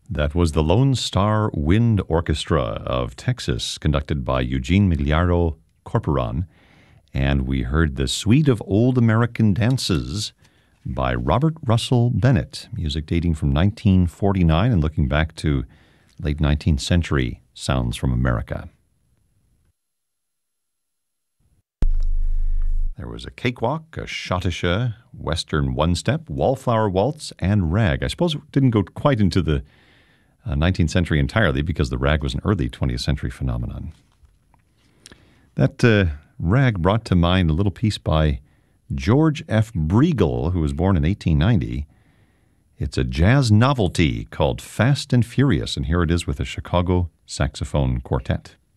That was the Lone Star Wind Orchestra of Texas, conducted by Eugene Migliaro Corporon. And we heard the Suite of Old American Dances by Robert Russell Bennett, music dating from 1949 and looking back to late 19th century sounds from America. There was a cakewalk, a schottische, western one-step, wallflower waltz, and rag. I suppose it didn't go quite into the 19th century entirely because the rag was an early 20th century phenomenon. That rag brought to mind a little piece by George F. Briegel, who was born in 1890. It's a jazz novelty called Fast and Furious, and here it is with a Chicago saxophone quartet.